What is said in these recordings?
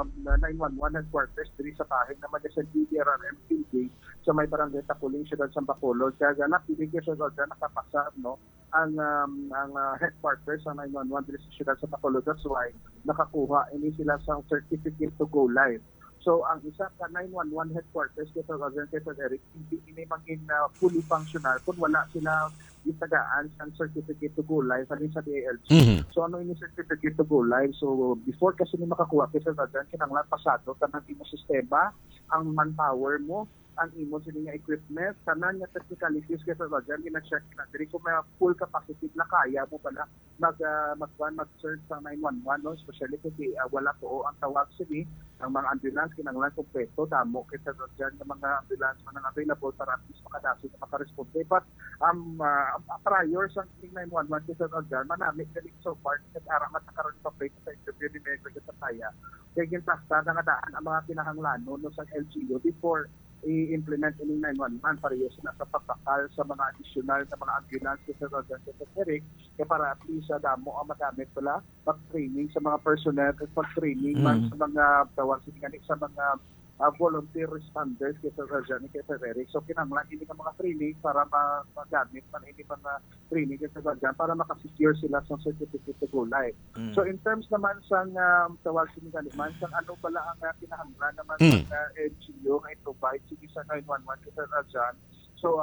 911 headquarters diri sa bahay naman sa DDRRM PJ sa may barangay Tapuling, Siyudad San Bacolod. Kaya napili ko sa nakapasa ang headquarters sa 911 diri sa Siyudad San Bacolod. That's why nakakuha ini sila sa certificate to go live. So ang isa ka 911 headquarters kay Sir Eric, hindi ini maging fully functional kung wala sila itagaan ang certificate to go live sa DILG. So ano ini certificate to go live? So before kasi ni makakuha kay Sir Roger, kinahanglan pasado tanang imo sistema, ang manpower mo, ang imo sila nga equipment, tanan nga technicalities kay Sir Roger, gina-check na diri kung may full capacity na kaya mo pala mag-search sa 911, no? Especially kasi wala po ang tawag sila ang mga ambulance kinahanglan kompleto damo kay Sir Roger ng mga ambulance man available para at least makadasig na makaresponde. But prior sa 911 kay Sir Roger, manamit galing so far kasi ara matakaroon pa sa interview ni Mayor Gataya. Kaya ginpasta nga daan ang mga kinahanglan no sa LGU before i-implement in 911 parehas na sa pagpakal sa mga additional na mga ambulance sa Roger Eric kaya para at least damo ang magamit pala pag-training sa mga personnel at pag-training sa mga tawag sa mga volunteer responders kay Sir Roger kay Sir Eric. So kinahanglan ini nga mga training para magamit man ini mga training kay Sir Roger para makasecure sila sa certificate to go live. So in terms naman sa tawag sila man sa ano pala ang kinahanglan naman sa LGU nga i-provide sa 911 kay Sir Roger. So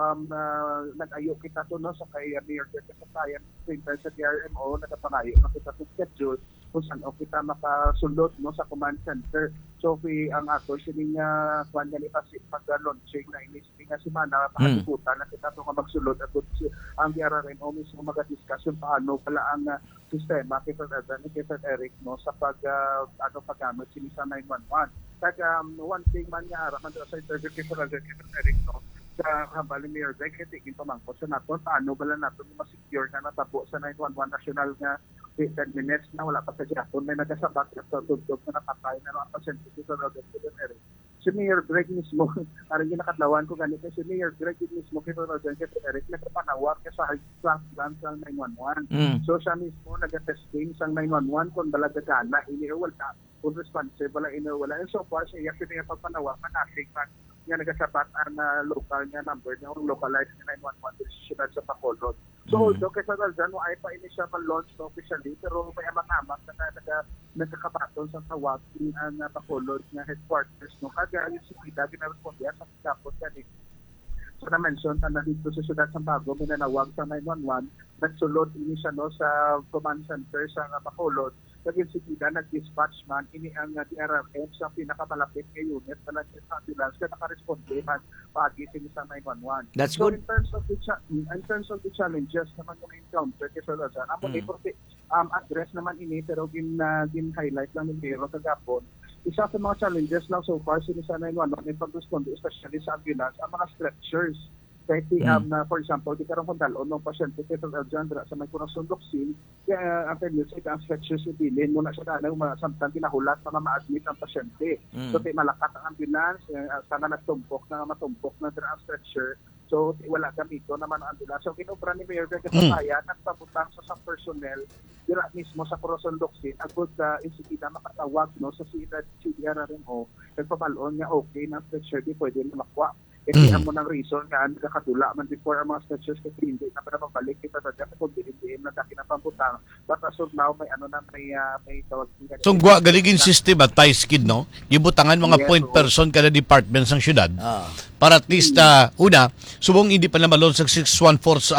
nag-ayo kita to no sa kay Mayor Gataya sa DRMO nagapangayo na kita sa schedule kung saan kita makasulot no sa command center. So ang ato sining kwan ni pasip pag-launching na inising nga semana pakalibutan na kita to nga magsulot at ang DRMO mismo maga-discussion paano pala ang sistema kay Sir Eric no sa paggamit sila sa 911. Kaya one thing man nga araman sa interview kay Sir Eric no sa Hambali Mayor Greg, tigin pamangko sa nato, paano bala nato ma-secure na natabo sa 911 national nga 10 minutes na wala pa sa Japon, may nagasabat sa tugtog na nakatay na ang pasyente sa Roger Eric. Si Mayor Greg mismo, parang ginakatlawan ko ganito, si Mayor Greg mismo kay Roger Eric, nagpapanawag ka sa high-class plan sa 911. So siya mismo nag-testing sa 911 kung balagagana, iniwala, kung responsive, wala iniwala. And so far, siya yung pagpanawag na nating nga nagasabat ang local nga number niya, ang localized nga 911 decision sa Bacolod. So, although kay Sir Roger, ay pa ini siya ma-launch na officially, pero may amang-amang na nagkakabaton sa tawagin ang Bacolod nga headquarters. No? Kaya yung sikita, ginarespondiya sa kapos yan. So, na-mention na dito sa Siyudad San Bago, may nanawag sa 911, nagsulod ini siya no, sa command center sa Bacolod. Kagin sikita, nag-dispatch man, ini ang DRRM sa pinakamalapit kay unit na sa ambulance kaya nakaresponde man pag-ising sa 911. That's so, good. In terms of the challenges naman yung encounter kay Sir Roger, address naman ini pero gin-highlight lang ni Mayor kagapon. Isa sa mga challenges lang so far sila sa 911 ay pag-responde especially sa ambulance ang mga stretchers. Kahit for example, di karoon kong dalon ng pasyente kay Sir Alexandra sa may kunasundok sin, kaya ang tendency ang stretchers ibilin muna siya na samtang kinahulat para ma-admit ang pasyente. So, malakat ang ambulance, sana matumpok na ang stretcher. So, wala gamito naman ang ambulance. So, kinubra ni Mayor Gataya, nagpabutang sa personnel, dira mismo sa kunasundok sin, agod insikita makatawag no, sa CDRRMO, nagpabalon nga okay na stretcher, di pwede na makuha. Kasi mo ng reason nga nakatula man before ang mga stretchers kasi hindi na para mabalik kita sa dyan kung hindi na daki na pambutang. But as of now, may tawag. So, galigin system at tie skid, no? Gibutangan mga point person kada departments ng syudad. Para at least, una, subong hindi pa na malon sa 6100.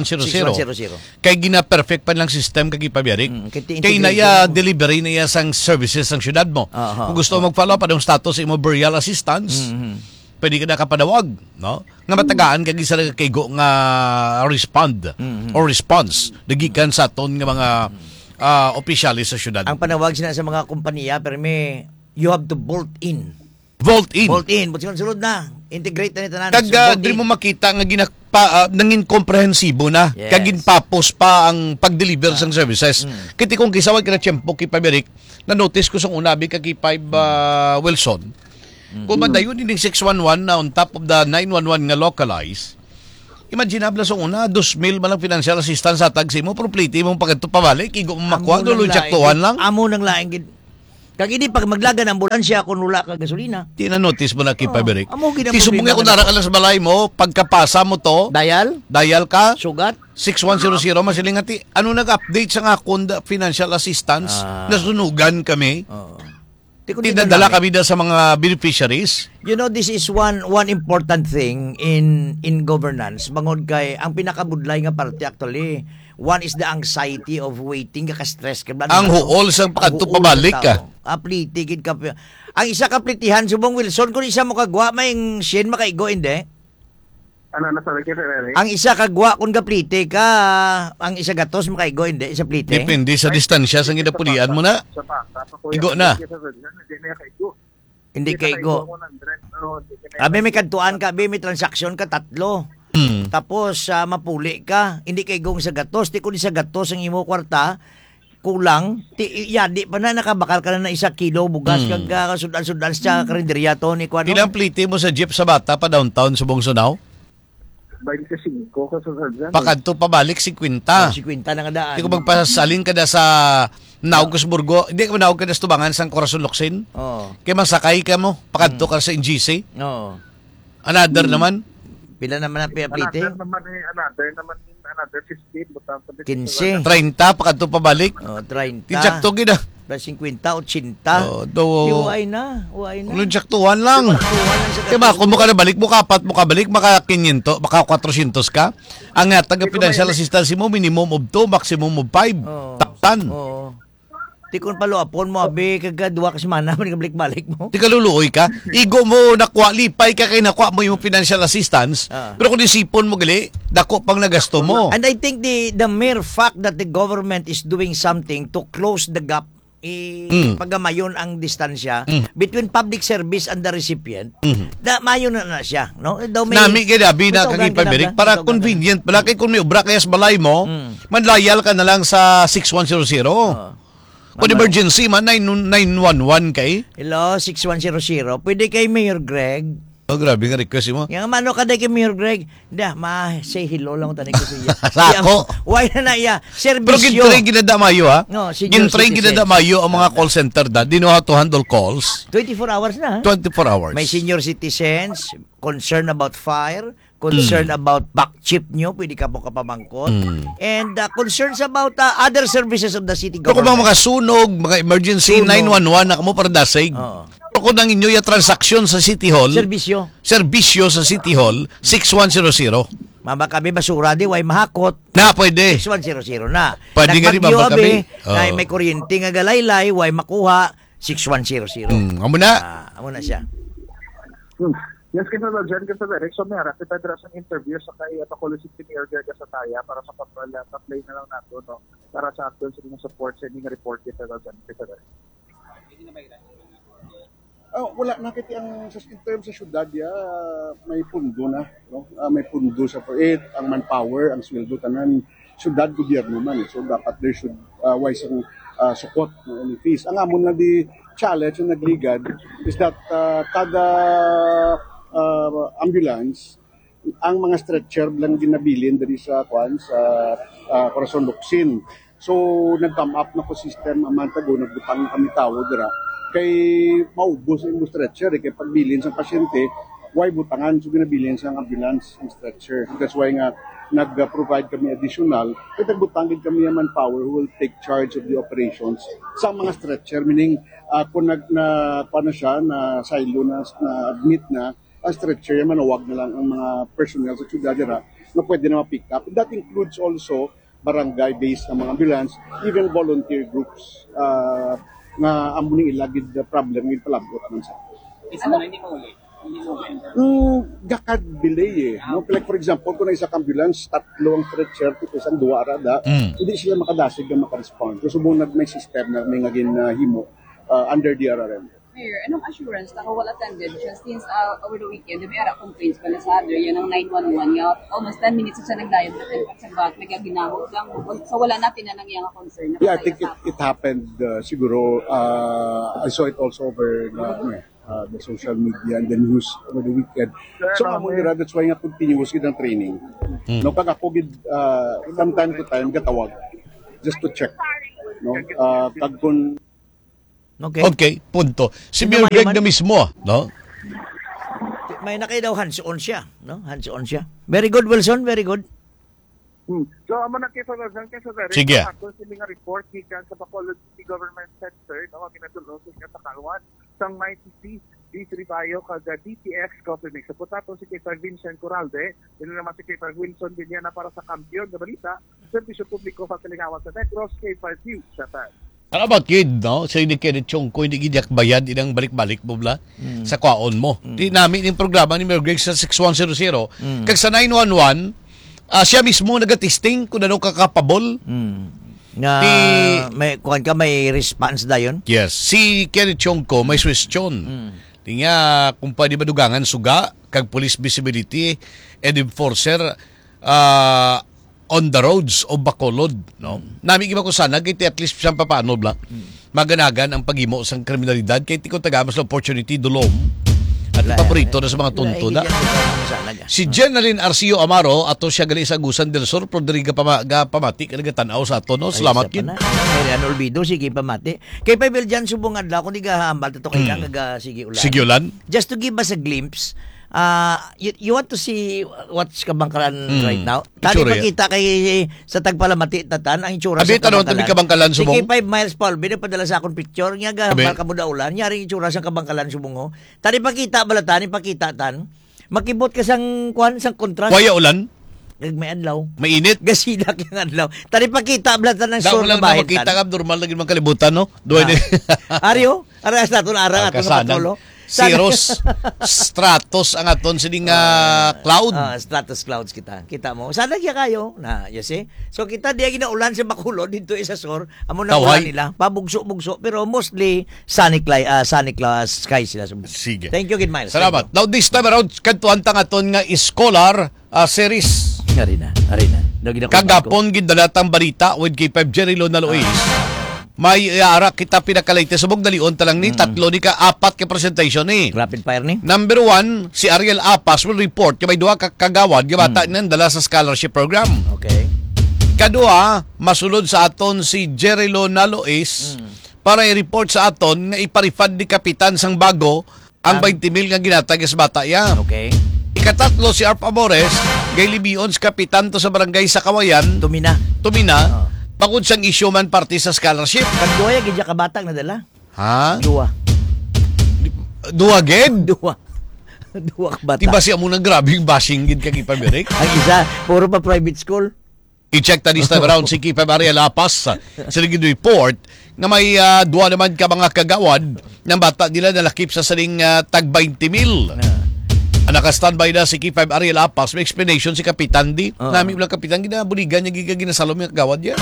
Kaya gina-perfect pa lang system kagipabiyarik. Kaya naya delivery na sang services ng syudad mo. Kung gusto mo mag-follow pa ng status imo burial assistance, pwede ka nakapanawag, no? Nga matagaan kag isa kaygo nga respond or response nagikan sa aton nga mga opisyalis sa syudad. Ang panawag sina sa mga kompanya pero you have to bolt in. Bolt in. But sunod na. Integrate na nito na. Kag di mo makita nga nangin komprehensibo na. Yes. Kag ginpapos pa ang pag-deliver sang services. Kiti kung kisawag ka na tiyempo kay Paberik, na-notice ko sa unabi kag kay Wilson. Kung madayon din 611 na on top of the 911 nga localized, imaginable sa una, 2,000 malang financial assistance sa tagsi mo, pero pliti mong pagkato pabalik, igo mo makuha, dulo tiyaktuhan lang. Amo nang laing Kag ini pag maglaga ng ambulansya kung wala ka gasolina. Tina-notice mo na Kipaberik. amo gid ang Tisubong problema ako narakala sa balay mo, pagkapasa mo to, dial ka, sugat. 6100 masiling ati. Ano nag-update sa nga Kunda Financial Assistance? Nasunugan kami. Tinadala kami na sa mga beneficiaries. You know, this is one important thing in governance. Bangod kay ang pinakabudlay nga parte actually, one is the anxiety of waiting ka stress ka. Ang huol sa pakadto pabalik ka. Aplitigid ka. Ang isa kaplitihan subong Wilson kung isa mo kagwa may sien makaigo hindi. Ano na sabi kita, Eric? Ang isa kagwa kung kaplite ka, ang isa gatos makaigo hindi isa plite. Depende sa distansya sa ginapulian mo na. Igo na. Hindi kaigo. Abi may kadtuan ka, abi may transaksyon ka tatlo. Tapos mapuli ka, hindi kay gong sa gatos, di kun sa gatos ang imo kwarta kulang, di pa na nakabakal ka na 1 kilo bugas kag sudan-sudan sa karinderya to ni kuno. Ilang plite mo sa jeep sa bata pa downtown Subong Sunao? 25 ka sa dyan. Pakadto pabalik 50. 50 na nga daan. Di ko magpasalin ka na sa Naugusburgo, hindi ka manaog ka na sa Tubangan sa Corazon Locsin. Kaya masakay ka mo, pakadto ka sa NGC. Another naman. Pila naman ang plite? Another 15. 15. 30, pakadto pabalik. 30. Tijakto gina. 50, 80. Uway na. Kung jaktuhan lang. Kaya ba, kung mo ka na balik, mukapat mo ka balik, maka 500, maka 400 ka. Ang taga-financial assistance mo, minimum of 2, maximum of 5. Taktan. Tikon palo apon mo, abi, kagadwa kasi mana, balik-balik mo. Di ka luluoy ka. Igo mo, nakuha, lipay ka kay nakuha mo yung financial assistance. Pero kung isipon mo gali, dako pang nagasto mo. And I think the mere fact that the government is doing something to close the gap, pagamayon ang distansya between public service and the recipient, mayon na siya. No? Nami kaya dabi na kagipabirik para convenient. Pala kay kung may ubra kaya sa balay mo, manlayal ka na lang sa 6100. Kung emergency man, 911 kay? Hello, 6100. Pwede kay Mayor Greg. Grabe nga request mo. Yang mano ka kay Mayor Greg. Say hello lang tanig ko siya. Sako. Why na iya? Serbisyo. Pero gintry ginadamayo ha? No, gintry ginadamayo ang mga call center da. Di know how to handle calls. 24 hours na. 24 hours. May senior citizens, concern about fire, concern about back chip nyo, pwede ka po kapamangkot. And concerns about other services of the city government. Kung mga sunog, mga emergency, 911 na kamo para dasig. Kung nang inyo yung transaksyon sa City Hall, serbisyo sa City Hall, 6100. Mama kami basura di, way mahakot. Na, pwede. 6100 na. Pwede nga rin mama kami. May kuryente nga galaylay, way makuha, 6100. Amo na. Amo na siya. Yes, kinala dyan kasi Eric, so may harap kita sa interview sa kay Bacolod City Mayor Gaga sa Taya para sa pa-play na lang nato, no? Para sa action sa mga support sa mga report kita dyan kita Eric. Wala nakiti ang in terms sa syudad may pundo na, no? May pundo sa ang manpower, ang sweldo tanan syudad gobyerno man, so dapat there should wise ang support no fees. Ang amon na di challenge na nagligad is that kada ambulance ang mga stretcher lang ginabilin diri sa Corazon Locsin. So nag-come up na ko system amantago nagbutang kami tawo dira kay maubos ang stretcher kay pagbilin sa pasyente why butangan so ginabilin sa ambulance ang stretcher. That's why nga nag-provide kami additional kay nagbutang kami ang manpower who will take charge of the operations sa mga stretcher, meaning kung paano siya na silo na admit na ang stretcher manawag na lang ang mga personnel sa syudad dira na pwede na ma-pick up. That includes also barangay-based na mga ambulance, even volunteer groups nga amuning ilagid the problem ng palabot man sa. Ano hindi mo ulit? Gakad delay no? Like for example, kung isa ambulance, 3 ang stretcher, isang 2 arada, hindi sila makadasig na makarespond. So subong may system na may ngagin himo under DRRM. Mayor, anong assurance na wala attended just since over the weekend, may ara complaints pala sa other, yan ang 911 nga, almost 10 minutes sa nagdayon na pagsabat, may ginamot lang. So wala natin na nangyang concern. Yeah, I think it happened siguro, I saw it also over the social media and the news over the weekend. So that's why nga continuous ang training. No, pag ako from time to time gatawag just to check. No, pag kung Okay. Okay, punto. Si Sino Mayor Greg mayaman? na mismo, no? May nakay daw hands-on siya, no? Hands-on siya. Very good, Wilson. Very good. So, amo na kay Federer. Sige. Ako sa mga report gikan sa Bacolod City Government Center, no, kinatulong sa Kalwan, sang may TC, D3 Bayo, kada DTX Coffee Sa putato si kay Sir Vincent Corralde, yun naman si kay Sir Wilson din na para sa kampiyon na balita, servisyo publiko sa Kalingawan sa Negros, kay Pardew sa TAD. Ano about kid, no? Sa indicate chong ko, hindi giyak bayad, inang balik-balik mo bla sa kwaon mo. Di namin yung programa ni Mayor Greg sa 6100, kag sa 911, siya mismo nag-testing kung ano kakapabol. Nga, may, kuhan ka, may response da yun? Yes. Si Kenneth Chongko, may question. Tinga, kung pwede madugangan suga, kag police visibility and enforcer on the roads o Bacolod, no? Nami giba ko sana kay at least siyang papaano bla. Maganagan ang paghimo sang kriminalidad kay ti ko tagamas na opportunity dulom. At paborito na sa mga tunto na. Si Jenaline Arcio Amaro ato siya gali sa Agusan del Sur Rodrigo pamati kada tanaw sa ato, no? Salamat kin. Marian Olvido sige pamati. Kay Pavel Jan subong adlaw kun diga hambal to kay lang sige ulan. Sige ulan. Just to give us a glimpse, you want to see what's Kabangkalan right now? Tani pakita kay sa Tagpalamati tatan ang itsura sa Kabangkalan. Abi Kabangkalan subong. Sige 5 miles Paul, binapadala sa akong picture nya ga hambal ka muda ulan, nyari itsura sa Kabangkalan subong ho. Tani pakita bala tani pakita tan. Makibot ka sang kuan sang contrast. Waya ulan. May adlaw. Mainit. Gasilak yung adlaw. Tani pakita bala tan ng sur na bahin. Makita ka normal lagi man kalibutan, no? Duay ni. Aryo, aras naton arang aton na patulo. Cirrus stratos ang aton sining cloud. Stratus clouds kita mo. Sana kaya kayo na, you see? So kita diya ginaulan sa Bacolod dito sa sur. Amo na ulan nila, pabugso-bugso pero mostly sunny sky sila. Sige. Thank you, Kid Miles. Salamat. Now this time around kantuan tang aton nga scholar series. Arina. Kagapon gidalatang balita with K5 Jerry Lonalois. May ara kita pinakalayte subog dalion talang ni tatlo ni ka apat ka presentation ni. Rapid fire ni. Number 1, si Ariel Apas will report may duha ka kagawad nga bata nang dala sa scholarship program. Okay. Kadua, masulod sa aton si Jerry Lonalois para i-report sa aton nga iparifad ni kapitan sang bago ang 20,000 nga ginatag sa bata ya. Okay. Ikatatlo si Arp Amores, gay libion sa kapitan to sa barangay sa Kawayan. Tumina. Pagod siyang issue man party sa scholarship. Kanduya gidya ka batang nadala. Ha? Dua gid? Dua ka bata. Diba siya muna grabing bashing gid kag Ipaberik? Ang isa, puro pa private school. I-check ta this time around si Kipa Maria Lapas sa ligid report na may duwa naman ka mga kagawad ng bata nila na lakip sa saling tag 20,000. Naka-standby na si K5 Ariel Apas. May explanation si Kapitan di. Nami ulang Kapitan, ginabuligan niya ginasalom yung kagawad niya.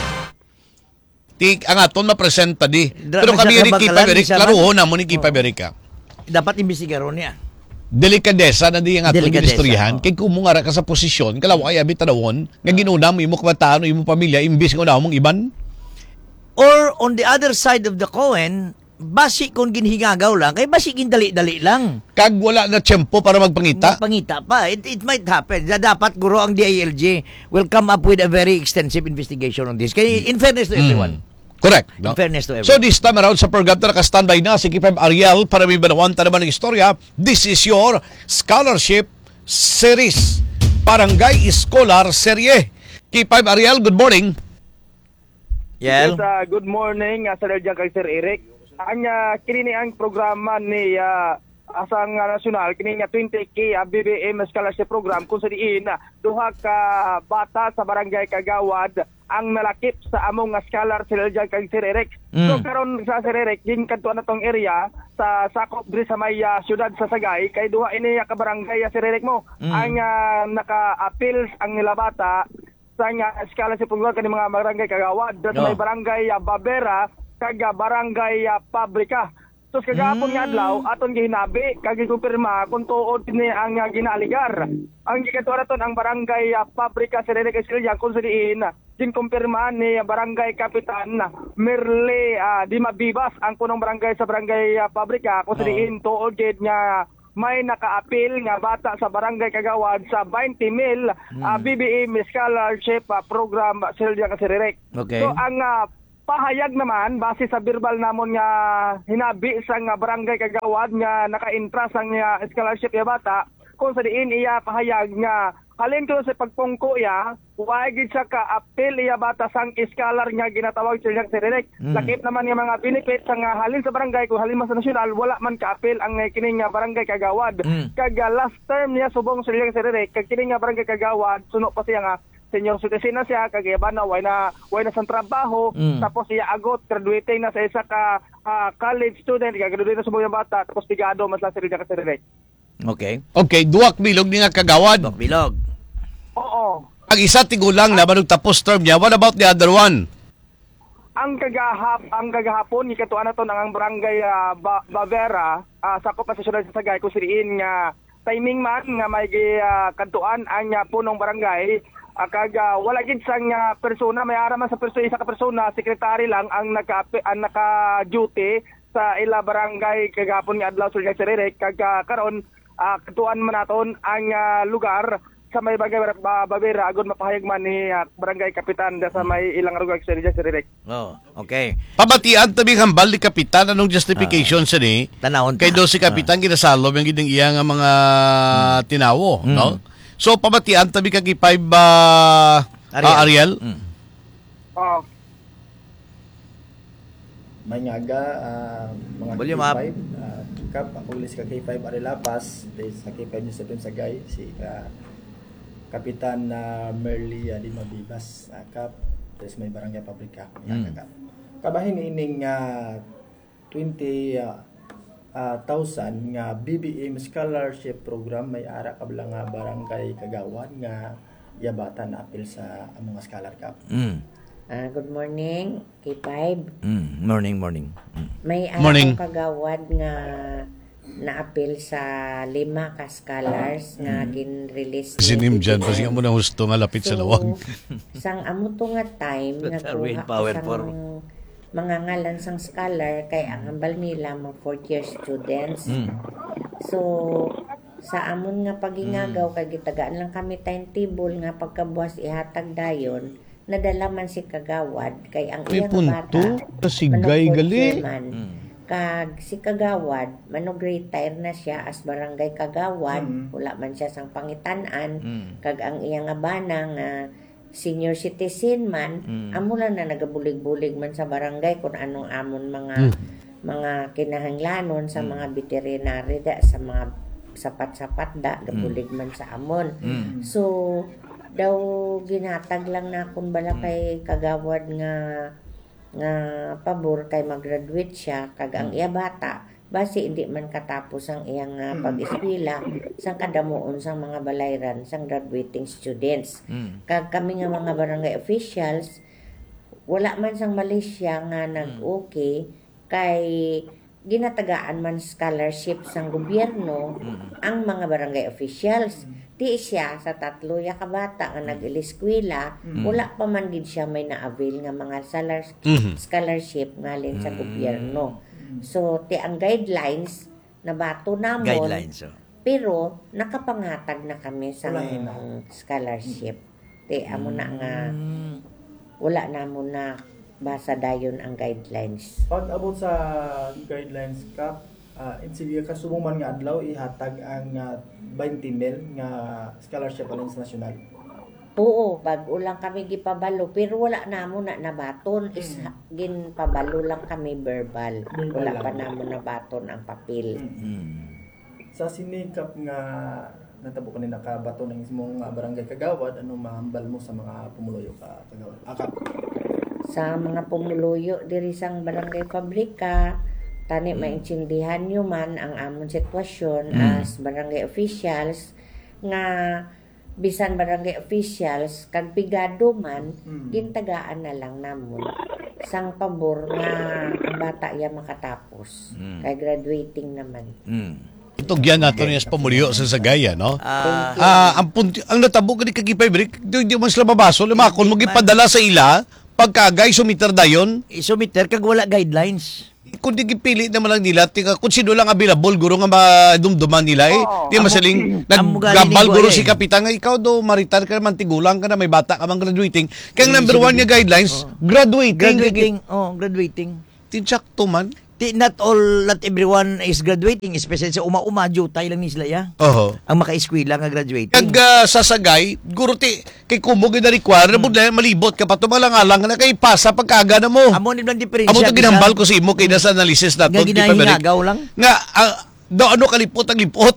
Ang aton mapresenta di. Pero kami ni K5 Eric, klaruho na mo ni K5 Eric. Dapat imbestigaron niya. Delikadesa na di ang aton ginistoryahan. Kaya kung mong ara ka sa posisyon, kalawa ay abi tanawon, nga ginuna mo imo kabataan o imo pamilya, imbis nga una mong iban. Or on the other side of the coin, basi kung ginhingagaw lang, kay basi gindali-dali lang. Kag wala na tiyempo para magpangita. Magpangita pa. It might happen. Dapat guro ang DILG will come up with a very extensive investigation on this. Kaya in fairness to everyone. Correct. No? In fairness to everyone. So this time around sa program na naka-standby na si K5 Ariel para may banawan ta naman ng istorya. This is your scholarship series. Barangay Scholar Serie. K5 Ariel, good morning. Yes, good morning, Sir Diyan kay Sir Eric. Kini ang programa ni asang nasyonal kini nga 20K BBM scholarship program kung sa diin duha ka bata sa barangay Kagawad ang nalakip sa among scholar Sir Diyan kay Sir Eric. So karon sa Sir Eric din kadto na tong area sa sakop diri sa may syudad sa Sagay kay duha ini ka barangay Sir Eric mo ang naka-appeal ang nila bata sa scholarship program kani mga barangay Kagawad sa may barangay Babera kag barangay Pabrika. So kagapon nga adlaw aton gihinabi kag gikumpirma kung tuod ni ang ginaligar. Ang gikaturaton ang barangay Pabrika sa Rene Castilla kung sa diin ginkumpirma ni barangay Kapitan Merle Di Mabibas ang punong barangay sa barangay Pabrika kung sa diin tuod gid nga may naka-appeal nga bata sa barangay Kagawad sa 20,000 BBM scholarship program Silvia Kasirek. Okay. So ang pahayag naman base sa verbal namon nga hinabi sa nga barangay kagawad nga naka-intra sa nga scholarship ya bata kung sa diin iya pahayag nga halin ko sa pagpungko ya wa gid sa ka appeal iya bata sang scholar nga ginatawag sa Sirek. Lakip naman nga mga benefit sa nga halin sa barangay kung halin man sa nasyonal wala man ka appeal ang kini nga barangay kagawad. Kag last term niya subong sa Sirek kag kini nga barangay kagawad suno pa siya nga senior citizen na siya, kagayaba na, way na sa trabaho, tapos siya agot, graduating na sa isa ka college student, graduate na sa mga bata, tapos pigado, mas lang sila ka Okay. Okay, duwak bilog ni nga kagawad. Duwak bilog. Oo. Ang isa tigulang na manong tapos term niya. What about the other one? Ang kagahapon, ikatuan na to ng barangay Bavera, sakop pa sa syudad sa Sagay, kung siriin nga timing man, nga may kantuan ang punong barangay, kag wala gid sang persona may ara man sa isa ka persona sekretary lang ang naka-duty sa ila barangay kagapon nga adlaw sa Sirek kag karon katuan man naton ang lugar sa may bagay Bavera agud mapahayag man ni barangay kapitan sa may ilang lugar sa Sirek. Oh, okay. Pabatian tabi hambal ni kapitan anong justification sa ni? Tanawon Kay do si kapitan ginasalob yung giding iya nga mga tinawo, no? So pabatian tabi kag 5 Ariel. Oh. Manyaga, mga Volume K5, Kap, ako ulis ka K5 Arilapas, sa K5 niyo sa dun sa Sagay, si Kapitan Merly di Mabibas, Kap, there's may barangay pabrika, Kap. Kabahin ining 20,000 nga BBM scholarship program may ara kabla nga barangay kagawad nga yabata na apil sa mga scholar Kap. Good morning, K5. Morning. May Morning. kagawad nga na-appeal sa 5 ka scholars nga gin-release Sinim dyan, kasi nga mo na husto nga lapit sa lawag. Sang amo to nga time nga Darwin kuha Power sang for mga ngalan sang scholar kay ang hambal nila mga 4th year students. So sa amon nga pagingagaw kay gitagaan lang kami timetable nga pagkabuhas ihatag dayon nadala man si kagawad kay ang May iyang bata kasigay gali. kag si kagawad manog retire na siya as barangay kagawad wala man siya sang pangitan-an kag ang iyang bana nga senior citizen man amo lang na nagabulig-bulig man sa barangay kung anong amon mga kinahanglanon sa mga veterinary da sa mga sapat-sapat da gabulig man sa amon so daw ginatag lang na kung bala kay kagawad nga pabor kay mag-graduate siya kag ang iya bata basi hindi man katapos ang iyang pag-eskwela sang kadamuon sang mga balayran sang graduating students kag kami nga mga barangay officials wala man sang Malaysia nga nag-okay kay ginatagaan man scholarship sang gobyerno ang mga barangay officials di siya sa 3 ya ka bata nga nag-eskwela wala pa man gid siya may na-avail nga mga scholarship ngalin sa gobyerno. So ti ang guidelines na bato namon guidelines. pero nakapangatag na kami sa scholarship. Ti amo na nga wala namon na basa dayon ang guidelines. Pag abot sa guidelines Kap, sige kasubong man nga adlaw ihatag ang 20 mil nga scholarship alin sa nasyonal. Oo, bago lang kami gipabalo pero wala namo na nabaton is ginpabalo lang kami verbal. Wala pa namo nabaton ang papel. Sa sinikap nga natabo kanina ka bato ng imong barangay kagawad anong mahambal mo sa mga pumuluyo ka kagawad? Akap. Sa mga pumuluyo diri sang barangay pabrika tani maintindihan nyo man ang amon sitwasyon as barangay officials nga bisan barangay officials kag pigado man gintagaan na lang namon sang pabor nga ang bata ya makatapos kay graduating naman. Itugyan nato niya sa pamulyo sa Sagaya, no? Ang natabo ka ni kagipay break, di man sila mabaso, limakon mo gipadala sa ila, pagkagay sumiter dayon. Isumiter kag wala guidelines. kung di gipili naman lang nila, kung sino lang available, guro nga madumduman nila di masaling naggambal guro si kapitan nga, ikaw do, maritar ka naman, tigulang ka na, may bata ka man graduating. Kaya number 1 nga guidelines, graduating. Graduating. Tinsakto man. Not everyone is graduating, especially sa uma-uma, jutay lang ni sila ya. Ang maka-eskwela nga graduating. Kag sasagay, guro kay kumog na require, malibot ka pa, tumalang-alang na kay pasa pagkaga na mo. Amo ni lang diferensya. Amo to ginambal ko si imo kay nasa analysis nato. Nga ginahingagaw lang. Nga, ano kalipot ang lipot?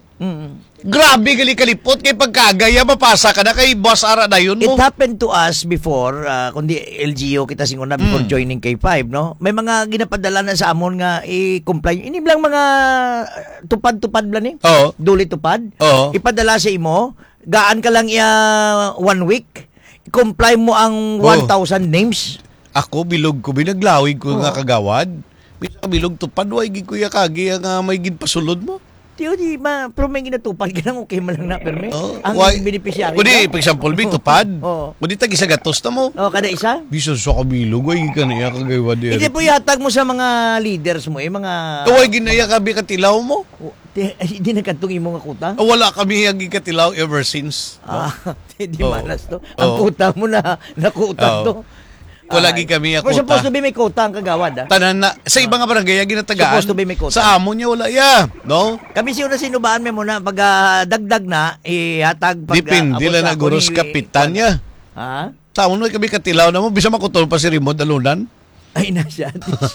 Grabe kalipot kay pagkagaya mapasa ka na kay boss ara na yun mo. It happened to us before, kundi LGO kita singuna before joining K5, no? May mga ginapadala na sa amon nga i-comply. Ini lang mga tupad-tupad lang Duli tupad. Ipadala sa imo, gaan ka lang 1 week. I-comply mo ang 1,000 names. Ako bilog ko binaglawig ko nga kagawad. Bisa bilog tupad way gid kuya kagi nga may gid pasulod mo. Di ma, pero may ginatupad ka lang, okay man lang na, perme. Ang beneficiary kundi, for example, may tupad. Kundi tag isa gatos na mo. Kada isa? Bisa sa kabilog, ay ka na iya kagawad. Hindi po yatag mo sa mga leaders mo, mga... Kaway ginaya kabi katilaw mo? Hindi nagkantong imo nga kuta? Wala kami yung katilaw ever since. Di manas to. Ang kuta mo na nakuta to. Wala kami yung kuta. Supposed to be may kuta ang kagawad. Tanan na, sa ibang barangay, ginatagaan. Supposed to be may kuta. Sa amo niya, wala no? Kami siya na sinubaan mo na pag dagdag na, ihatag pag... Depende lang na guros kapitan niya. Ha? Sa uno kami katilaw na mo, bisa makutol pa si Rimod Alunan. Ay na siya.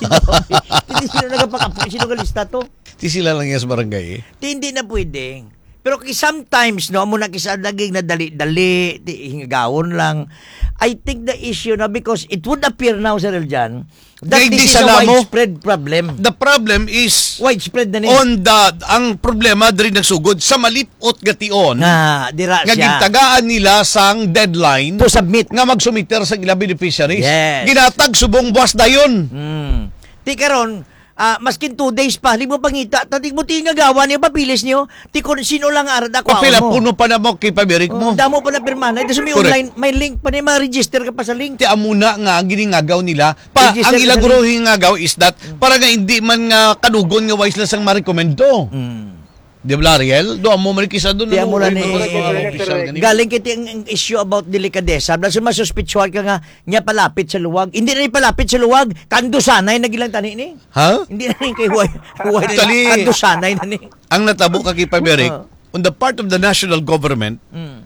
Hindi sila nagpakapo, sino kalista to? Di sila lang yan sa barangay Hindi na pwede. Pero sometimes, no, muna kisadagig na dali-dali, hingagawon lang. I think the issue na because it would appear now, Sir Eljan, that this is a widespread problem. The problem is widespread na ang problema diri nagsugod sa malipot gation. Dira nga siya. Gitagaan nila sang deadline to submit nga magsumiter sa ila beneficiaries. Yes. Ginatag subong buwas dayon. Ti karon maskin 2 days pa, mo pangita, tatig mo tingagawa niya, papilis niyo, ti kung sino lang arad ako Papila, puno pa na mo, kay pabirik mo. Damo pa na pirmana, ito may online, may link pa niya, ma-register ka pa sa link. Ti amuna nga, giningagaw nila, ang ilaguro hingagaw is that, para nga hindi man nga kadugon nga wise lang sang ma-recommendo. Di ba, Ariel? Doon mo marikisa doon. Di mo lang galing kiti ang issue about delikadesa. Basta masuspitsuhan ka nga niya palapit sa luwag. Hindi na palapit sa luwag. Kando sanay nagilang tani ni. Ha? Hindi na rin kay huway kando sanay na ni. Ang natabo ka kay Paberik, on the part of the national government,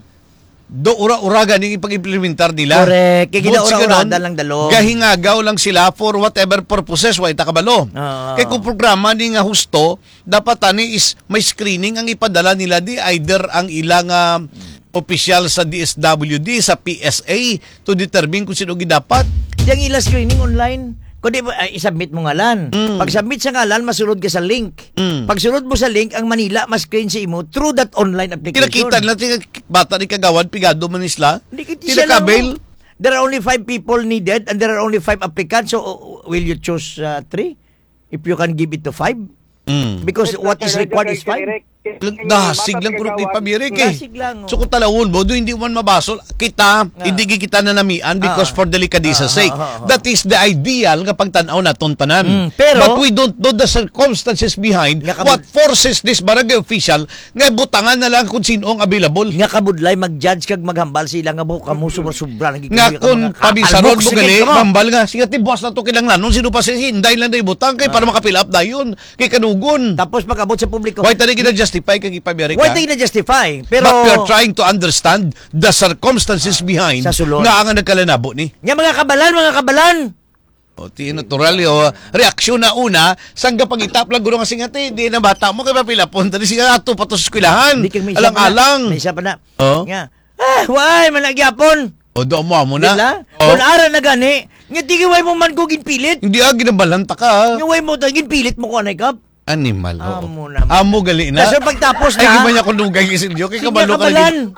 do ura-uraga ning ipag-implementar nila. Correct. Kaya gina-ura-urada lang dalo. Gahingagaw lang sila for whatever purposes, way takabalo. Kaya kung programa ni nga husto, dapat tani is may screening ang ipadala nila di either ang ilang opisyal sa DSWD, sa PSA to determine kung sino gidapat. Yang ilang screening online. Kundi isubmit mo ngalan. Pag submit sa ngalan, masunod ka sa link. Pag sunod mo sa link, ang Manila ma-screen sa imo through that online application. Kinakita nila, bata ni kagawad, pigado man isla. Tinakabil. There are only 5 people needed and there are only 5 applicants. So, will you choose 3? If you can give it to 5? Because what is required is 5. Dasig lang kung ipabirik Dasig lang. So kung talawon mo, doon hindi man mabasol, hindi kita nanamian because for delicadeza sake. That is the ideal nga pagtanaw naton tanan. But we don't know the circumstances behind what forces this barangay official nga butangan na lang kung sino ang available. Nga kabudlay mag-judge kag maghambal sila nga buka mo sobra nga kung pabisaron mo gali, mambal nga, sige boss na to kinanglan, sino pa si hinday lang na ibutang kay para makapil up dayon kay kanugon. Tapos pag-abot sa publiko. Why tani justify kag ipabirik? Why tayo na-justify? Pero but we are trying to understand the circumstances behind nga ang nagkalanabo ni. Nga mga kabalan! O, natural reaksyon na una, sangga pag-itap lang guro nga singati, di na bata mo kay papilapon, tadi siya ato pato sa eskwelahan. Alang-alang. May isa pa na. Nga, why, managyapon. O, doon mo na. Kung ara na gani, nga tigaway mo man ko ginpilit. Hindi ginabalanta ka. Nga way mo to, ginpilit mo ko anay kap. Animal. Amo gali na. Kasi pagtapos na. Ay, iba niya kung nungay isinyo. Kay kabalo ka lagi.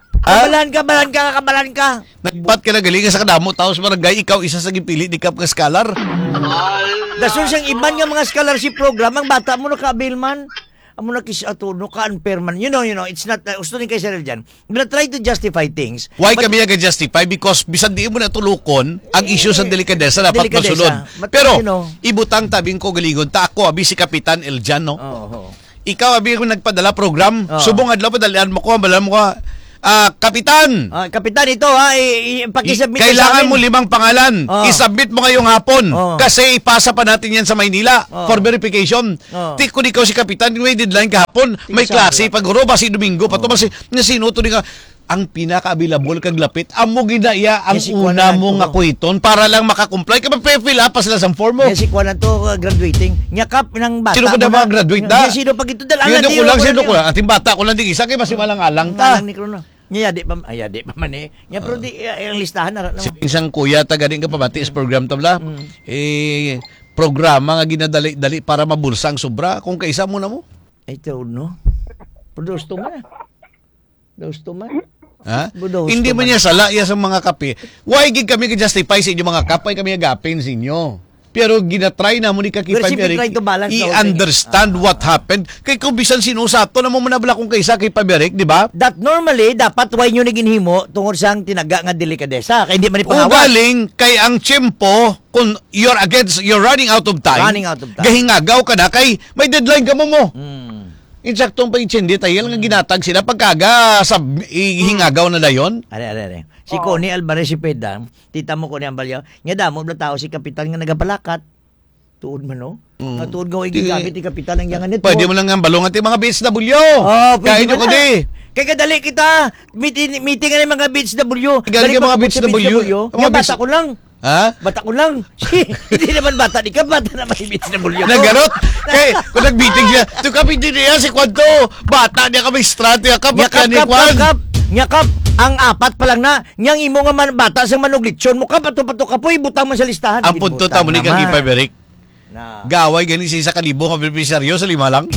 Kabalan ka. Nagbat ka na gali nga sa kadamo. Tapos barangay, ikaw isa sa gipili ni Kap ka scholar. Dasun siyang iban nga mga scholarship program. Ang bata mo na ka-avail man. amo na kis atuno ka unfair man. You know, it's not gusto ni kay Sir Eljan. Gonna try to justify things. Why kami nag-justify? Because bisan di mo natulukon ang issue sa delikadesa dapat masulod. Pero ibutang tabing ko galingon ta ako abi si Kapitan Eljan, no. Ikaw abi ko nagpadala program. Subong adlaw padalian mo ko, balaan mo ka. Kapitan! Kapitan, ito ha, pakisubmit kailangan mo 5 pangalan. Isubmit mo ngayong hapon. Kasi ipasa pa natin yan sa Maynila for verification. Kung ikaw si Kapitan, may deadline kahapon, may klase, pag-uro, basi Domingo, pato basi, nasinuto ni ka, ang pinaka-available kag lapit, amo ginaya ang una mo nga kuiton para lang makakomply. Kaya mag-fill up pa sila sa form mo. Yes, ikuha na to graduating. Nyakap ng bata. Sino ko na mag-graduate na? Sino pag ito dalangan? Sino ko lang. Ating bata ko lang di isa kay mas malang-alang ta. Alang ni Krono. Yadi pa man eh. Nya pero di ang listahan na. Si isang kuya taga din ka pamati sa program tabla. Programa nga ginadali-dali para mabulsa ang sobra kung kaisa mo na mo. Ay no. Produce to man. Ha? Hindi man niya sala ya sa mga kape. Why gid kami ka-justify sa inyo mga kapay kami agapin sa inyo. Pero ginatry na mo ni Kakipay Eric i-understand what happened. Kay kung bisan sinusato na mo manabla kung kaysa kay Paberic, di ba? That normally, dapat why nyo naginhimo tungkol sa tinaga nga delikadesa. Kaya hindi man ipangawat. Ugaling kay ang tiyempo, kung you're running out of time, gahingagaw ka na, kay may deadline ka mo. Insaktong pa itsindi tayo nga ginatag sila pagkaga sa hingagaw na dayon. Are. Si Connie Alvarez si Peda, tita mo Connie Ambalyo, nga damo na tao si Kapitan nga nagapalakat. Tuod man no? Nga tuod nga gigamit ni Kapitan ang yangan nito. Pwede mo lang nga balong at mga BSW. Kain nyo ko di. Kaya kadali kita, meeting nga ng mga BSW. Galing mga BSW. Nga bata ko lang. Ha? Bata ko lang. Hindi naman bata. Di ka bata naman si BSW. Nagarot? Kay, kung nag-meeting siya, ito kami din niya si Kwanto. Bata niya kami strategy. Nyakap, ang 4 pa lang na. Nyang imo nga bata sa manuglitsyon mo ka, pato-pato ka po, ibutang man sa listahan. Ang punto tamo ni kang Ipaberic. Gaway gani sa 1,000 ka beneficiaryo sa 5 lang.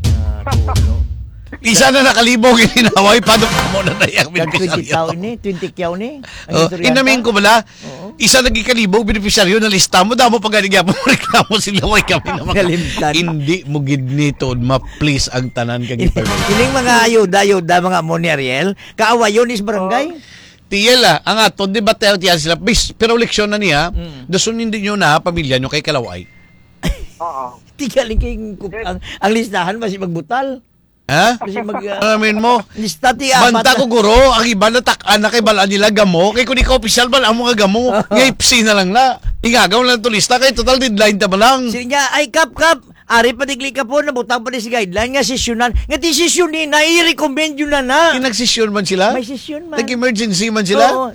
Isa na nakalibong ininaway pa doon mo na nayang beneficiaryo. 20 kyaw ni. Inamin ko bala, isa naging kalibong beneficiaryo na lista mo, damo pag ganigya mo reklamo sila, way kami na mga hindi mo gidnito, ma-please ang tanan kang Ipaberic. Ining mga ayuda mga mo ni Ariel, kaawayon is barangay. Tiyela, ang ato, di ba tayo tiyan sila, pero leksyon na niya, dasun hindi nyo na, pamilya nyo kay Kalaway. Tigaling kay ang listahan, masih magbutal. Ha? Alamin mo, banta ko guro, ang iba na takaan na kay balaan nila gamo, kay kung ikaw official balaan mo nga gamo, ngay psi na lang na. Igagaw lang ito lista, kay total deadline ta ba lang. Sige nga, ay kap, ari patigli ka po, nabutang pa si guideline, nga sesyonan, nga ti sesyonin, na-i-recommend yun na. Nag-sesyon man sila? May sesyon man. Nag-emergency man sila? Oo,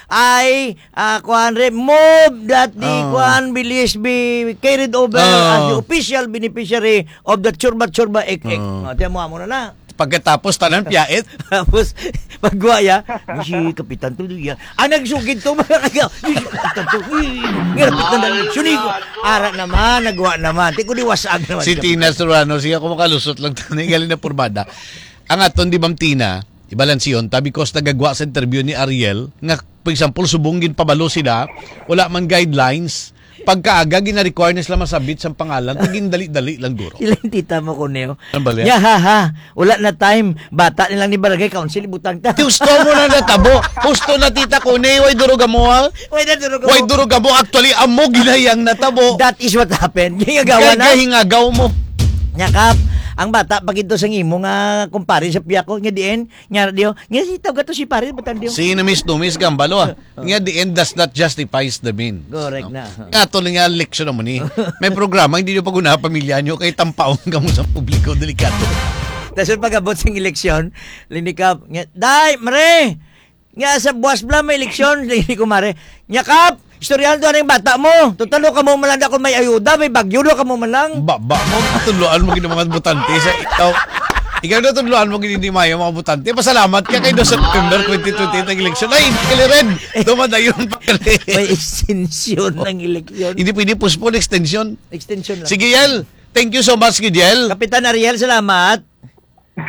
move that the bilis be carried over as the official beneficiary of the Churba Ek. Tiyan mo na. Pagkatapos tanan piyait. Tapos pagwaya, si Kapitan to yan. Nagsugid to mga kagaw. Si Kapitan to. Ngirapit na naliksyon ko. Ara naman, nagwa naman. Tiko di wasag naman. Si Tina Serrano, siya ko makalusot lang tanay galing na purbada. Ang aton di Ma'am Tina, ibalansiyon, because nagagwa sa interview ni Ariel, nga for example, subungin pabalo sila, wala man guidelines, pagkaaga, gina-require na sila masabit sa pangalan, kaging dali-dali lang duro. Ilang tita mo ko niyo. Ano ba ya? Wala na time. Bata nilang ni Barangay Council, butang ta. Gusto mo na natabo. Gusto na tita ko ni, way duruga mo ha? Way duruga mo. Actually, amo ginayang natabo. That is what happened. Hingagawa na. Hingagaw mo. Nyakap, ang bata pag ito sang imo nga kumpare sa piyako nga diin nya dio nga sitaw gato si pare batan dio si namis tumis gambalo nga the end does not justifies the mean. Correct na. Ato lang nga leksyon mo ni may programa hindi niyo paguna pamilya niyo kay tampaon ka mo sa publiko delikado. Tapos pag-abot sang eleksyon linikap nga dai mare nga sa buwas bla may eleksyon lini ko mare nya kap istoryahan doon ang bata mo. Tutalo ka mo malang ako may ayuda, may bagyo ka mo malang. Baba mo, tuluan mo gina mga butante sa ikaw. Ikaw na tuluan mo gina mayo mga butante. Pasalamat ka kay 2 September 2020 ng eleksyon. Ay, hindi ka rin. Dumadayon pa ka rin. May extension ng eleksyon. Hindi pwede postpone extension. Extension lang. Sige, Yel. Thank you so much, Gidiel. Kapitan Ariel, salamat.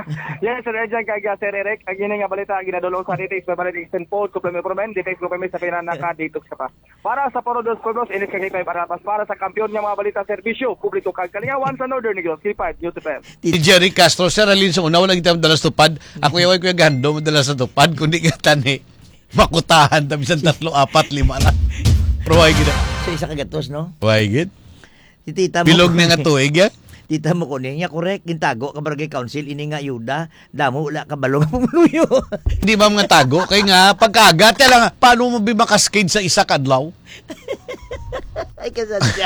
Yes, sir, dyan kay Sir Eric. Ang yun nga balita, ginadulong sa dito, permanent extend po, kuplement promen, dito kuplement sa pinanaka dito sa pa. Para sa Porodos Pueblos, inis kay K5 Arapas, para sa kampiyon niya mga balita, serbisyo, publiko kagkalingawan sa Northern Negros, K5, News FM. Si Jerry Castro, Sir Alin, sa una, wala kita madalas tupad. Ako yung kuya gando, madalas sa tupad, kundi ka tani, makutahan, tabisan 3, 4, 5 na. Pero why gina? Sa isa kagatos, no? Why gid? Si tita mo. Bilog na nga tuig, ya? Tita mo ko niya, correct. Gintago ka barangay council, ini nga yuda. Damo, wala ka balong pumuluyo. Hindi ba mga tago? Kaya nga, pagkagat, lang, paano mo bimakaskade sa isa kadlaw? Ay, kasal siya.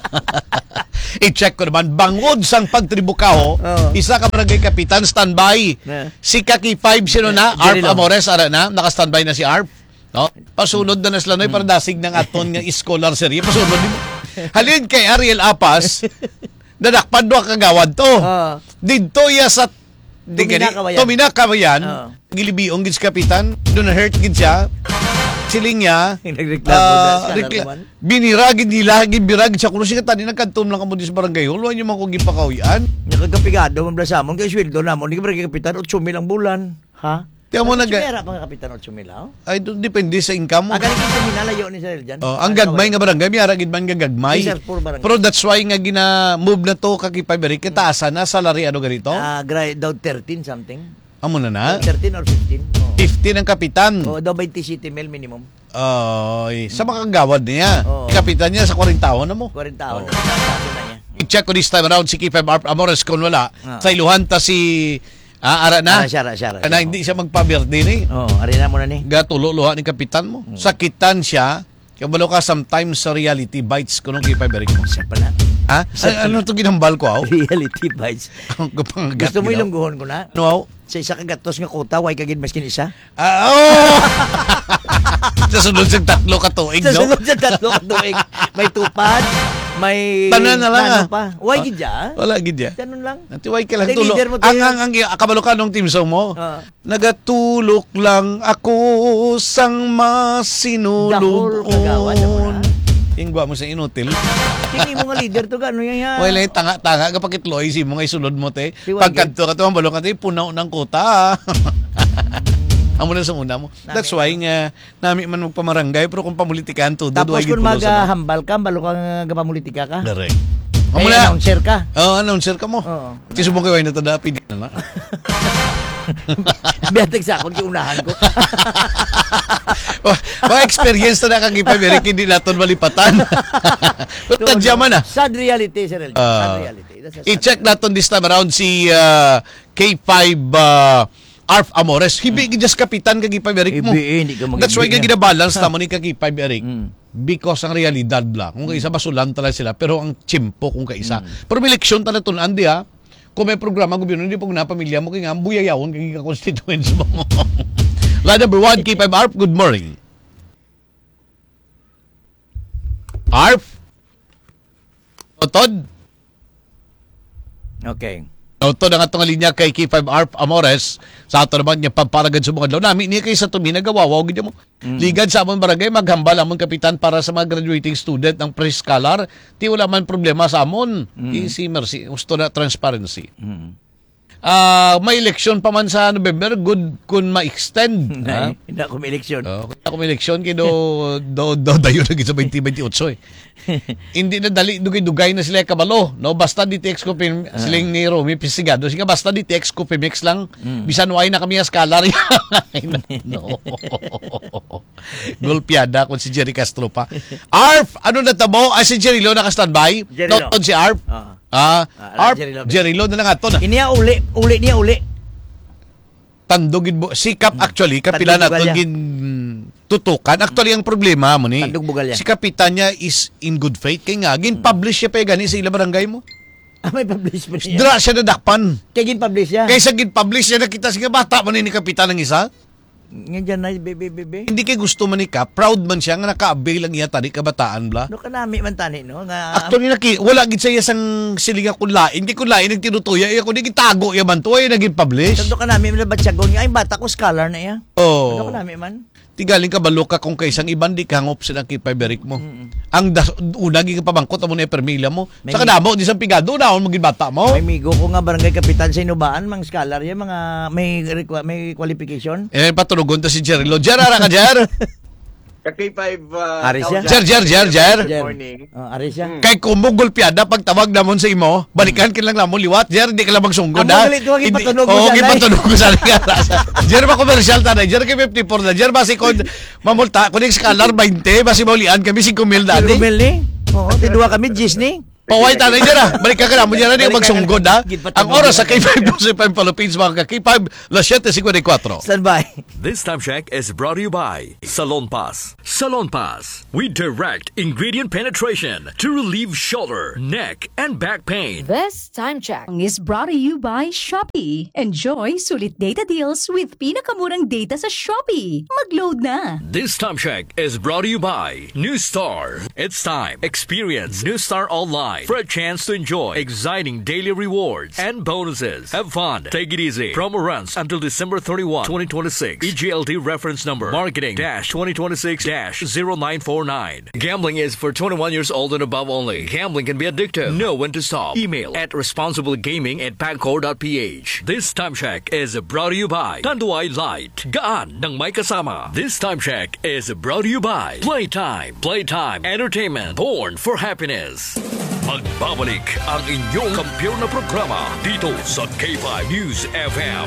I-check ko naman, bangod sang pagtribukaho, isa ka barangay kapitan, standby. Si Kaki 5, sino na? Arp Amores, ara na? Naka-standby na si Arp. No? Pasunod na Slanoy para dasig ng aton nga scholar series. Pasunod din mo. Halin kay Ariel Apas, nadakpan do kagawad to. Dito ya sa Tumina Kawayan. Gilibiong gid kapitan, do na hurt gid siya. Siling niya, biniragid nila, gibiragid siya. Kung siya tani nagkantom lang kamo di sa barangay, hulwan niyo man kung gipakawian. Nakagapigado, mablasamon, kaya sweldo namon, hindi ka barangay kapitan, 8,000 ang bulan. Ha? Tiyan mo Sumera pa nga kapitan 8,000, ha? Ay, depende sa income mo. Galing ito minalayo ni Sir dyan. Ang gagmay nga barangay, may aragid man nga gagmay. Pero that's why nga gina-move na to kakipay kitaasan na salary ano ganito? Daw 13 something. Amo na na? 13 or 15. 15 ang kapitan. Daw 20 city mil minimum. Sa mga kagawad niya. Kapitan niya sa 40 taon na mo. 40 taon. I-check ko this time around si K5 Amores kung wala. Sa Iluhan ta si ara na. Syara. Na hindi siya magpa-birthday ni. Ari na mo na ni. Gatululuha ni kapitan mo. Sakitan siya. Kabalo ka sometimes sa reality bites ko nung K5 Eric mo. Siya pala. Ha? Ano itong ginambal ko, aw? Reality bites. Gusto mo ilungguhon ko na? No, aw? Sa isa kagatos nga kota, why kagid maskin isa? Sa sunod sa 3 katuig, no? Sa sunod sa 3 katuig. May tupad, may... Tanan na lang, pa. Why gid ya? Wala gid ya. Ganun lang. Natiway ka lang tulo. Ang kabalo ka nung team song mo. Nagatulok lang ako sang masinulubon. Ingwa mo sa inutil. Hindi mo nga leader to gano yan. Wala tanga kapag itloy si mo nga isulod mo te. Pagkanto ka to ang balong ka te punaw ng kota. Amo na sa una mo. That's why nga nami man magpamarangay pero kung pamulitika to tapos kung maghambal ka balo ka gapamulitika ka. Direct. Amo na announcer ka. Announcer ka mo. Kasi mo kay na to dapi di na. Biatag sa akong kiunahan ko. Mga experience na nakakipay, Eric, hindi natin malipatan. Pero tadyaman na. Sad reality, Sir Elgin. Sad reality. I-check natin this time around si K5 Arf Amores. Hibi just kapitan kagipay, Eric mo. That's why ginabalance naman ni kagipay, Eric. Because ang realidad lang. Kung kaisa basulan talaga sila, pero ang chimpo kung kaisa. Pero may leksyon talaga ito, Andy, ha? Kung may programa, gobyerno, hindi pong napamilya mo, kaya nga, buyayawon, kaya nga constituents mo. Line number 1, K5 Arf, good morning. Arf? Otod? Okay. Otod ang atong linya kay K5 Arf Amores. Sa ato naman niya pagparagad sa mga law. Nami niya kay sa tumina gawawaw. Mo. Ligad sa amon barangay, maghambal amon kapitan para sa mga graduating student ng pre-scholar. Di wala man problema sa amon. Easy mercy. Gusto na transparency. May eleksyon pa man sa November, good kung ma-extend. Hindi ako may eleksyon. Kung ako may eleksyon, kaya dayo na sa 2028 eh. Hindi na dali, dugay na sila kabalo. No? Basta di text ko siling ni Romy Pisigado. Sige, basta di text ko mix lang. Bisan why na kami ang scholar. No. Golpiada kung si Jerry Castro pa. Arf, ano na tabo? Si Jerry Lo naka-standby. Noton si Arf. Arf, Jerry Lo na lang ato na. Iniya uli. Tandogin mo. Sikap actually, kapila natin tutukan. Actually, ang problema mo ni, si kapitan niya is in good faith. Kaya nga, gin-publish siya pa gani sa ilang barangay mo. May publish pa niya? Dra siya nadakpan. Kaya gin-publish siya? Kaysa gin-publish siya, nakita siya, bata mo ni kapitan ng isa. Nga dyan na, bebe. Hindi kay gusto man ni ka, proud man siya, nga naka-avail lang iya tani, kabataan bla. No, kanami man tani, no? Actually, wala gid siya sang silinga kunlain. Kay kunlain, nagtinutuya, iya kundi gitago iya man to, ay naging publish. Tando kanami, man batsyagon nga, ay bata ko, scholar na iya. Oh. Tando kanami man. Tigaling ka balo ka kung kaisang iban di kangop sa K5 Eric mo. Ang una gig pabangkot amo na permila mo. Sa kadamo di sa pigado na maging bata mo. May migo ko nga barangay kapitan sa Inubaan, mga scholar yan, mga may qualification. Patulogon ta si Jerry Lo. Jer, ara ka, Jer? K5 Aris siya? Jer. morning. Aris siya? Kay kumugol piada pag tawag namon sa imo, balikan ka lang namon liwat. Jer, di ka lang magsunggod Ang magalit, huwag ipatunog mo Oo, sa ipatunog ko sa Jer, ba commercial ta na? Jer, kay 54 na. Jer, basi kon mamulta, kuning scholar 20, basi maulian kami 5,000 dati. 5,000 ni? Oo, tidua kami, Gis ni. Paway tanay dyan balik ka mo dyan na magsunggod Ang oras sa K5 Philippines mga K5 las 7:54. Stand by. This time check is brought to you by Salon Pass. Salon Pass. We direct ingredient penetration to relieve shoulder, neck, and back pain. This time check is brought to you by Shopee. Enjoy sulit data deals with pinakamurang data sa Shopee. Mag-load na. This time check is brought to you by New Star. It's time. Experience New Star Online for a chance to enjoy exciting daily rewards and bonuses. Have fun. Take it easy. Promo runs until December 31, 2026. EGLT reference number marketing-2026-0949. Gambling is for 21 years old and above only. Gambling can be addictive. Know when to stop. Email at responsiblegaming@pagcor.ph. This time check is brought to you by Tanduay Light. Gaan ng may kasama. This time check is brought to you by Playtime. Playtime Entertainment. Born for happiness. Magbabalik ang inyong kampiyon na programa dito sa K5 News FM.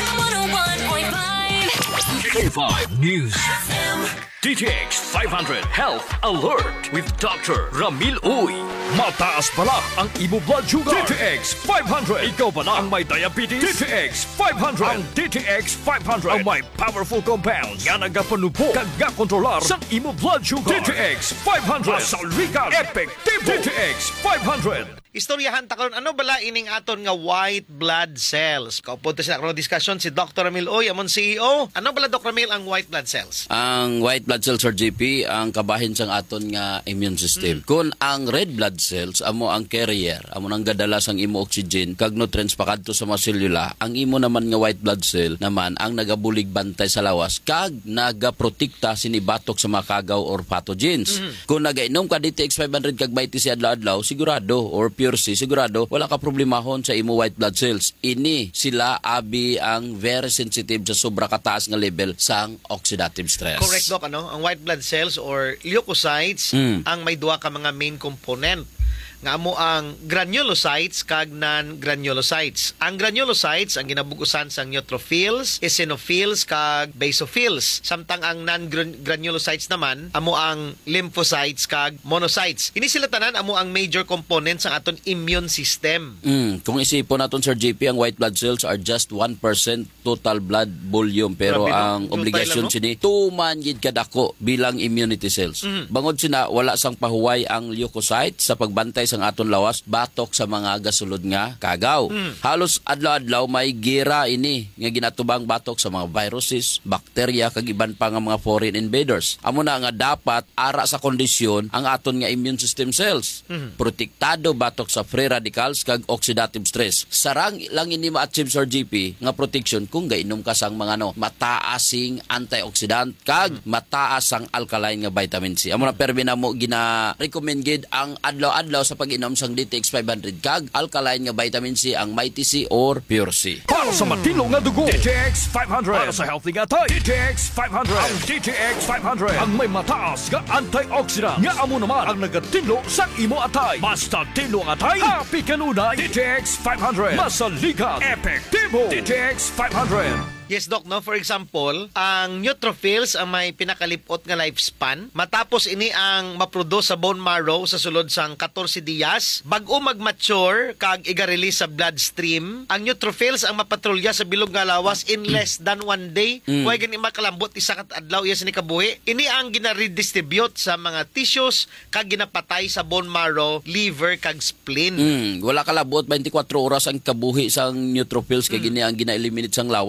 101.5 K5 News FM. DTX 500 Health Alert with Dr. Ramil Uy. Mataas pala ang imo blood sugar. DTX 500. Ikaw pala ang may diabetes. DTX 500. Ang DTX 500 ang may powerful compounds nga nagapanupo kag kontrolar sa imo blood sugar. DTX 500. Masaligan. Epektibo. DTX 500. Istoryahan ta karon ano bala ining aton nga white blood cells. Kaupo ta sa karon discussion si Dr. Ramil Uy, amon CEO. Ano bala Dr. Ramil ang white blood cells? Ang white blood cells or GP ang kabahin sang aton nga immune system. Kung ang red blood cells amo ang carrier, amo nang gadala sang imo oxygen kag nutrients pakadto sa mga selula, ang imo naman nga white blood cell naman ang nagabulig bantay sa lawas kag nagaprotekta sinibatok sa mga kagaw or pathogens. Kung nagainom ka DTX 500 kag baiti si adlaw-adlaw, sigurado or pure C, sigurado wala ka problemahon sa imo white blood cells. Ini sila abi ang very sensitive sa sobra kataas nga level sang oxidative stress. Correct, Doc, ano? Ang white blood cells or leukocytes ang may duha ka mga main component nga amo ang granulocytes kag non-granulocytes. Ang granulocytes ang ginabugusan sang neutrophils, eosinophils kag basophils. Samtang ang non-granulocytes naman amo ang lymphocytes kag monocytes. Ini sila tanan amo ang major components sang aton immune system. Kung isipon naton Sir JP, ang white blood cells are just 1% total blood volume pero grabe, ang obligasyon sini tuman gid kadako bilang immunity cells. Bangod sina wala sang pahuway ang leukocytes sa pagbantay sang aton lawas batok sa mga gasulod nga kagaw. Halos adlaw-adlaw may gira ini nga ginatubang batok sa mga viruses, bakterya kag iban pa nga mga foreign invaders. Amo na nga dapat ara sa kondisyon ang aton nga immune system cells. Protektado batok sa free radicals kag oxidative stress. Sarang lang ini ma-achieve Sir GP nga protection kung gainom ka sang mga mataasing antioxidant kag mataas ang alkaline nga vitamin C. Amo na permi na mo gina-recommend gid ang adlaw-adlaw sa pag-inom sang DTX 500 kag alkaline nga vitamin C ang Mighty C or Pure C. Para sa matino nga dugo, DTX 500. Para sa healthy nga tay, DTX 500. Ang DTX 500 ang may mataas nga antioxidant nga amo naman ang nagatinlo sa imo atay. Basta tinlo ang atay, happy kanunay. DTX 500. Masaligan. Epektibo. DTX 500. Yes, Doc, no? For example, ang neutrophils ang may pinakalipot nga lifespan. Matapos ini ang maproduce sa bone marrow sa sulod sang 14 diyas. Bag-o mag-mature kag iga-release sa bloodstream, ang neutrophils ang mapatrolya sa bilog nga lawas in less than 1 day. Kuway gani makalambot isa kat adlaw iya sini kabuhi. Ini ang gina-redistribute sa mga tissues kag ginapatay sa bone marrow, liver kag spleen. Wala kalabot 24 oras ang kabuhi sang neutrophils kay gini ang gina-eliminate sang lawas agod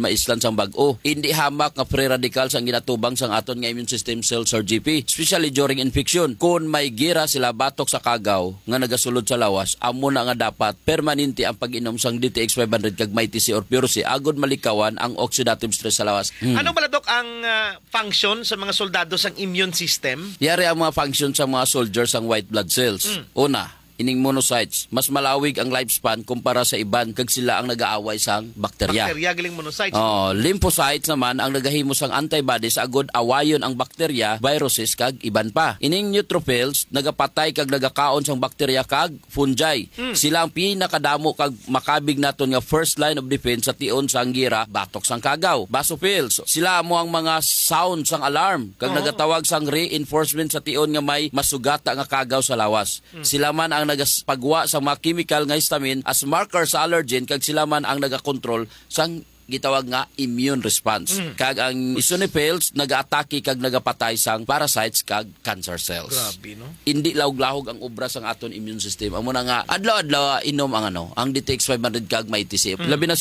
maislan sang bag-o. Hindi hamak nga free radicals ang ginatubang sang aton nga immune system cells or GP, especially during infection. Kung may gira sila batok sa kagaw nga nagasulod sa lawas, amo na nga dapat permanente ang pag-inom sang DTX 500 kag may TC or Pure C agud malikawan ang oxidative stress sa lawas. Ano pala, Dok, ang function sa mga soldado sang immune system? Yari ang mga function sa mga soldiers ang white blood cells. Una, ining monocytes, mas malawig ang lifespan kumpara sa iban kag sila ang nag-aaway sang bakterya. Bakterya galing monocytes. Lymphocytes naman ang nagahimo sang antibodies agud awayon ang bakterya, viruses kag iban pa. Ining neutrophils nagapatay kag nagakaon sang bakterya kag fungi. Sila ang pinakadamo kag makabig naton nga first line of defense sa tion sang gira batok sang kagaw. Basophils, sila mo ang mga sound sang alarm kag nagatawag sang reinforcement sa tion nga may masugata nga kagaw sa lawas. Sila man ang nagapagwa sa mga chemical nga histamine as marker sa allergen kag sila man ang nagakontrol sang gitawag nga immune response. Kag ang eosinophils nagaatake kag nagapatay sang parasites kag cancer cells. Grabe, no? Hindi lawg-lahog ang obra sang aton immune system. Amo na nga adlaw-adlaw inom ang DTX 500 kag may TC. Labi na